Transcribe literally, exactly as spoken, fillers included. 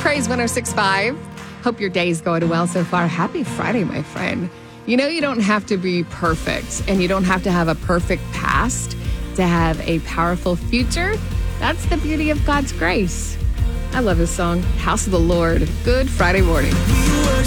Praise one oh six point five. Hope your day's going well so far. Happy Friday, my friend. You know, you don't have to be perfect, and you don't have to have a perfect past to have a powerful future. That's the beauty of God's grace. I love this song, House of the Lord. Good Friday morning.